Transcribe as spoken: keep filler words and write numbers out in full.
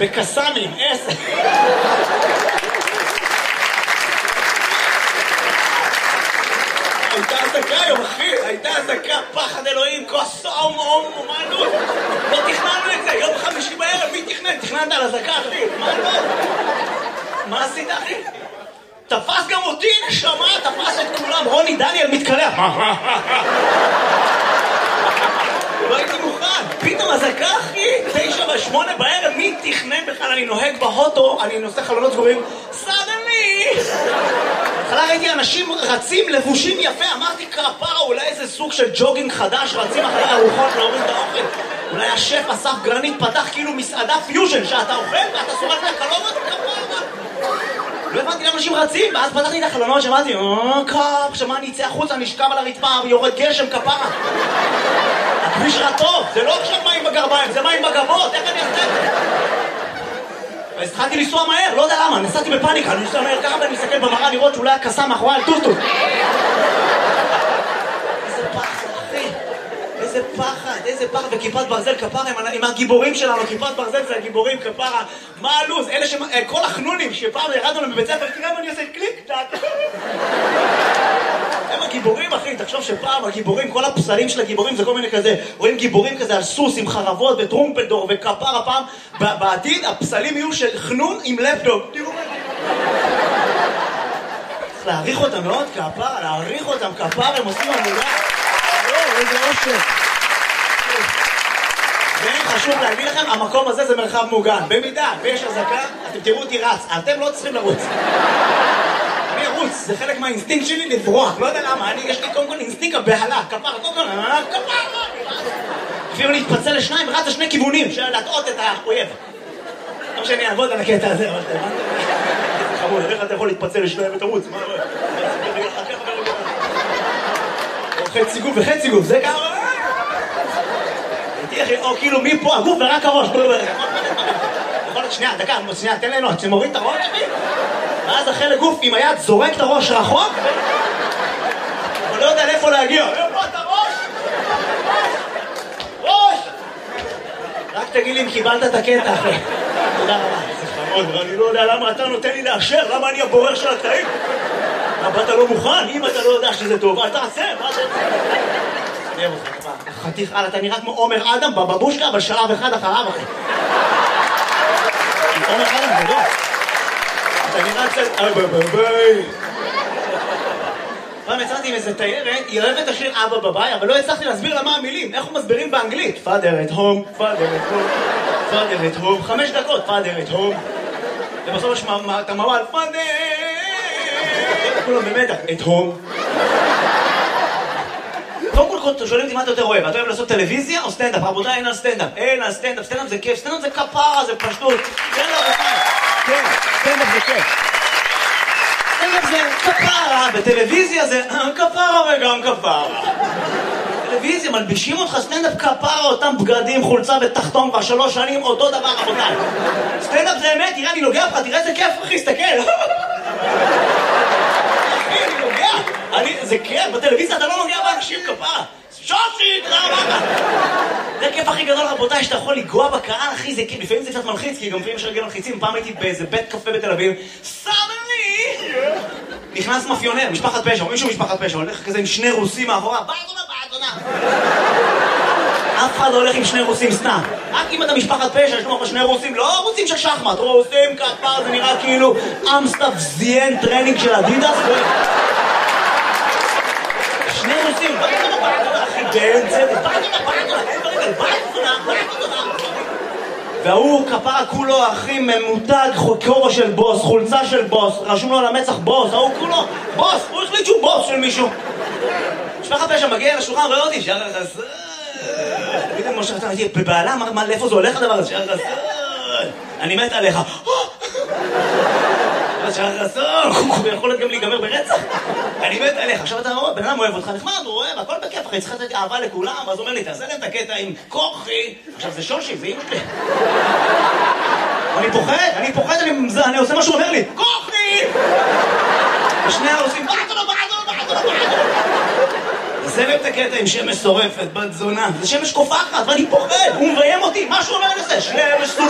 בקסאמים, עשר. הייתה הזקה היום, אחי, הייתה הזקה, פחד אלוהים, כוס אום אום אומנות. לא תכננו את זה, יום חמישי בערב, מי תכנן? תכננת על הזקה, אחי, מה לא? מה עשית, אחי? תפס גם אותי, נשמה, תפס את כולם, רוני דניאל מתקלח. לא הייתי מוכן, פתאום הזקה, אחי, תשע ושמונה בערב, מי תכנן בכלל? אני נוהג בהוטו, אני נושא חלונות סגורים, סדני! בהתחלה ראיתי אנשים רצים לבושים יפה, אמרתי כפרה, אולי איזה סוג של ג'וגינג חדש, רצים אחרי ארוחות להוריד את האוכל. אולי השף אסף גרנית פתח כאילו מסעדה פיוז'ן, שאתה אוכל ואתה שורף לקלומת כפרה. לא הבנתי למה אנשים רצים, ואז פתחתי את החלונות, שמעתי, אה, קאפ, שמה אני אצא החוצה, נשכב על הרצפה, יורד גשם כפרה. הכביש רע טוב, זה לא עכשיו מים בגרביים, זה מים בגבות, איך אני אעשה את זה? אז התחלתי לנסוע מהר, לא יודע למה, נסעתי בפאניקה, אני נוסע מהר ככה ואני מסתכל במראה לראות שאולי הקסם מאחורי על טוטו. איזה פחד, אחי, איזה פחד, איזה פחד, וכיפת ברזל כפרה עם הגיבורים שלנו, כיפת ברזל זה הגיבורים כפרה, מה הלוז? אלה ש... כל החנונים שפעם ירדנו להם בבית ספר, תראה מה אני עושה, קליק, טק. הם הגיבורים, אחי, תחשוב שפעם הגיבורים, כל הפסלים של הגיבורים זה כל מיני כזה, רואים גיבורים כזה על סוס עם חרבות וטרומפלדור וכפר הפעם, בעתיד הפסלים יהיו של חנון עם לפטופ. תראו מה זה. צריך להעריך אותם מאוד, כפר, להעריך אותם, כפר, הם עושים עבודה. לא, איזה אושר. וחשוב להגיד לכם, המקום הזה זה מרחב מוגן. במידה ויש הזקה, אתם תראו אותי רץ, אתם לא צריכים לרוץ. אני ארוץ, זה חלק מהאינסטינקט שלי לברוח, לא יודע למה, אני, יש לי קודם כל אינסטינקט הבהלה, כפר, קודם כל, כפר, אפילו להתפצל לשניים, רץ לשני כיוונים, של להטעות את האויב. לא שאני אעבוד על הקטע הזה, אבל אתה הבנת? זה חמוד, איך אתה יכול להתפצל לשניים ותרוץ? מה, לא? או חצי גוף וחצי גוף, זה ככה? או כאילו מפה הגוף ורק הראש. יכול להיות שנייה, דקה, שנייה, תן לנו, שמוריד את הראש, ואז החלק גוף עם היד זורק את הראש רחוק, אבל לא יודע לאיפה להגיע. איפה את הראש? ראש! רק תגיד לי אם קיבלת את הקטע, אחי. תודה רבה. זה חמוד, ואני לא יודע למה אתה נותן לי לאשר, למה אני הבורר של הקטעים? למה אתה לא מוכן? אם אתה לא יודע שזה טוב, אל תעשה, מה זה? אני אוהב אותך, חתיך, אתה נראה כמו עומר אדם בבבושקה, אבל שלב אחד אחריו, אחי. עומר אדם, זה לא. אתה נראה קצת... אוי ביי ביי ביי. פעם יצאתי עם איזה תיירת, היא אוהבת השיר אבא בביי, אבל לא הצלחתי להסביר לה מה המילים, איך הוא מסבירים באנגלית. Father at home, Father at home, Father at home, חמש דקות, Father at home. ובסוף יש את המוואל, Father! כולם במדע, at home. קודם כל שואלים אותי מה אתה יותר אוהב, אתה אוהב לעשות טלוויזיה או סטנדאפ? רבותיי, אין על סטנדאפ, אין על סטנדאפ, סטנדאפ זה כיף, סטנדאפ זה כפרה, זה פשטות. כן, רבותיי, כן, סטנדאפ זה כיף. סטנדאפ זה כפרה, בטלוויזיה זה כפרה וגם כפרה. טלוויזיה, מלבישים אותך סטנדאפ כפרה, אותם בגדים, חולצה ותחתון כבר שלוש שנים, אותו דבר, רבותיי. סטנדאפ זה אמת, תראה, אני נוגע לך, תראה איזה כיף, אחי, סתכל. אחי, אני נוגע. זה כיף, בטלוויזיה אתה לא נוגע באנשים כפרה. שושי, תראה מה. זה הכיף הכי גדול, רבותיי, שאתה יכול לגוע בקהל, אחי, זה כיף. לפעמים זה קצת מלחיץ, כי גם לפעמים יש רגל מלחיצים. פעם הייתי באיזה בית קפה בתל אביב, סדני! נכנס מאפיונר, משפחת פשע, או מישהו משפחת פשע, הולך כזה עם שני רוסים מאחורה, באדונה, באדונה. אף אחד לא הולך עם שני רוסים סתם. רק אם אתה משפחת פשע, יש לך שני רוסים, לא רוסים של שחמט, רוסים כפר, זה נראה כאילו אמסטאפ זיין טרנינג של אדידס. שני רוסים, באדונה, באדונה, אחי, באמצע, באדונה, באדונה, באדונה, באדונה. והוא כפרה כולו, אחי, ממותג, כובע של בוס, חולצה של בוס, רשום לו על המצח בוס, ההוא כולו, בוס, הוא החליט שהוא בוס של מישהו. משפחת פשע מגיע לשולחן, רואה אותי, שער החסר. תגידי, משה, אתה מגיע, בבעלה, מה, לאיפה זה הולך הדבר הזה? שער החסר. אני מת עליך. שער החסר, הוא יכול להיות גם להיגמר ברצח. אני מת עליך. עכשיו אתה רואה, בן אדם אוהב אותך, נחמד, הוא אוהב, הכל בכיף, אחי, צריך לתת אהבה לכולם, ואז הוא אומר לי, תעשה להם את הקטע עם כוחי. עכשיו זה שושי, זה אמא שלי. אני פוחד, אני פוחד, אני עושה מה שהוא אומר לי, כוחי! ושני העושים, בעדו, בעדו, בעדו, בעדו. זה להם את הקטע עם שמש שורפת, בת זונה. זה שמש קופחת, ואני פוחד, הוא מביים אותי, מה שהוא אומר לזה? שמש שורפת.